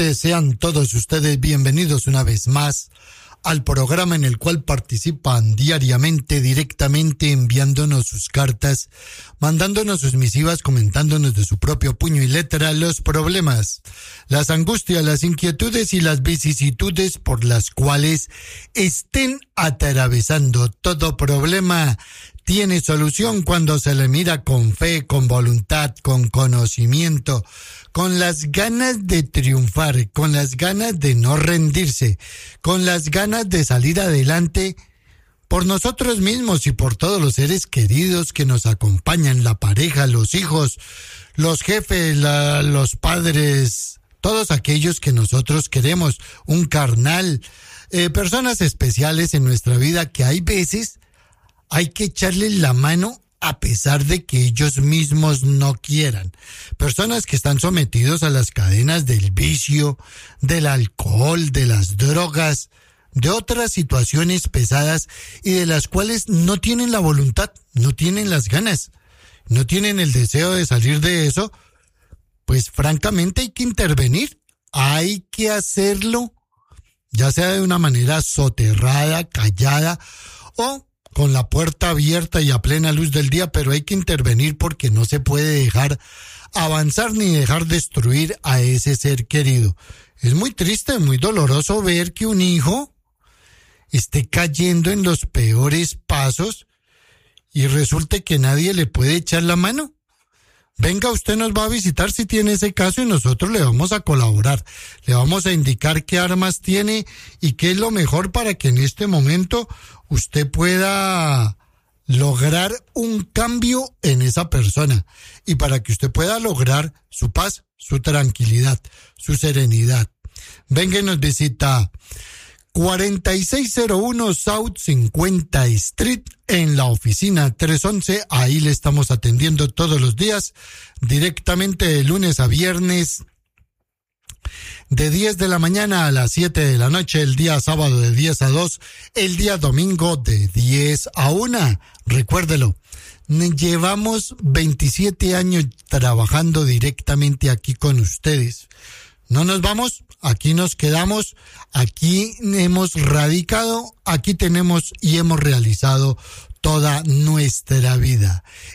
Sean todos ustedes bienvenidos una vez más al programa en el cual participan diariamente, directamente, enviándonos sus cartas, mandándonos sus misivas, comentándonos de su propio puño y letra los problemas, las angustias, las inquietudes y las vicisitudes por las cuales estén atravesando. Todo problema tiene solución cuando se le mira con fe, con voluntad, con conocimiento, con las ganas de triunfar, con las ganas de no rendirse, con las ganas de salir adelante por nosotros mismos y por todos los seres queridos que nos acompañan, la pareja, los hijos, los jefes, los padres, todos aquellos que nosotros queremos, un carnal, personas especiales en nuestra vida que hay veces hay que echarles la mano a pesar de que ellos mismos no quieran. Personas que están sometidos a las cadenas del vicio, del alcohol, de las drogas, de otras situaciones pesadas y de las cuales no tienen la voluntad, no tienen las ganas, no tienen el deseo de salir de eso. Pues francamente hay que intervenir, hay que hacerlo, ya sea de una manera soterrada, callada o con la puerta abierta y a plena luz del día, pero hay que intervenir porque no se puede dejar avanzar ni dejar destruir a ese ser querido. Es muy triste, muy doloroso ver que un hijo esté cayendo en los peores pasos y resulte que nadie le puede echar la mano. Venga, usted nos va a visitar si tiene ese caso y nosotros le vamos a colaborar. Le vamos a indicar qué armas tiene y qué es lo mejor para que en este momento usted pueda lograr un cambio en esa persona y para que usted pueda lograr su paz, su tranquilidad, su serenidad. Venga y nos visita 4601 South 50 Street en la oficina 311. Ahí le estamos atendiendo todos los días, directamente de lunes a viernes, de 10 de la mañana a las 7 de la noche, el día sábado de 10 a 2, el día domingo de 10 a 1. Recuérdelo, llevamos 27 años trabajando directamente aquí con ustedes. No nos vamos, aquí nos quedamos, aquí hemos radicado, aquí tenemos y hemos realizado toda nuestra vida.